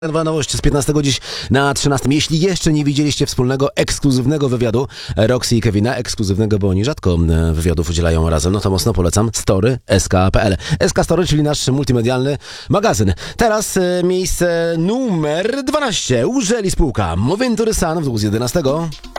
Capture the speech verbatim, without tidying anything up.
Nowa nowość z piętnastego dziś na trzynastym. Jeśli jeszcze nie widzieliście wspólnego, ekskluzywnego wywiadu Roxy i Kevina, ekskluzywnego, bo oni rzadko wywiadów udzielają razem, no to mocno polecam. Story kropka es ka kropka pe el. S K Story, czyli nasz multimedialny magazyn. Teraz e, miejsce numer dwanaście. Użeli spółka Move Into the Sun w dół z jedenastego.